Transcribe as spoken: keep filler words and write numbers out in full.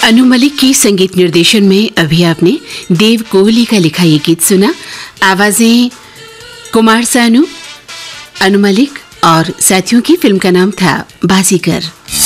अनु मलिक की संगीत निर्देशन में अभी आपने देव कोहली का लिखा ये गीत सुना। आवाजें कुमार सानू, अनु मलिक और साथियों की। फिल्म का नाम था बाजीगर।